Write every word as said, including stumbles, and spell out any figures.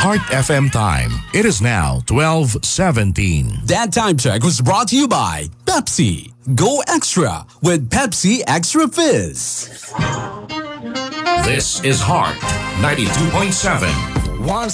Heart F M time. It is now twelve seventeen. That time check was brought to you by Pepsi. Go extra with Pepsi Extra Fizz. This is Heart ninety-two point seven. Once